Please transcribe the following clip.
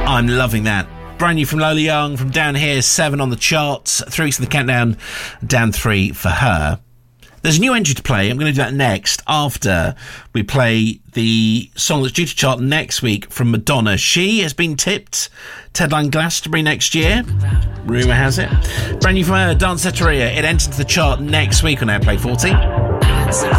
I'm loving that. Brand new from Lola Young, from Down Here, 7 on the charts, 3 weeks in the countdown, down 3 for her. There's a new entry to play. I'm going to do that next, after we play the song that's due to chart next week from Madonna. She has been tipped to headline Glastonbury next year. Rumour has it. Brand new from her, Danceteria. It enters the chart next week on Airplay 40.